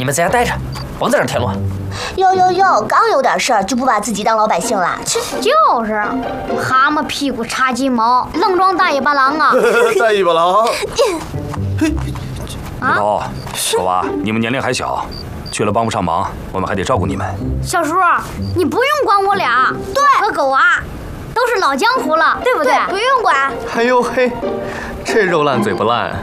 你们在家待着，甭在这添乱。 哟，刚有点事儿就不把自己当老百姓了，切！ 就是，蛤蟆屁股插鸡毛，愣装大尾巴狼啊！ 大尾巴狼。 老头，狗娃，你们年龄还小，去了帮不上忙，我们还得照顾你们。 小叔，你不用管我俩，对，和狗娃都是老江湖了，对不对？ 不用管。 哎呦嘿，这肉烂嘴不烂。